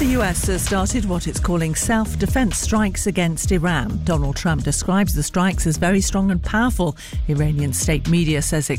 The US has started what it's calling self-defense strikes against Iran. Donald Trump describes the strikes as very strong and powerful. Iranian state media says it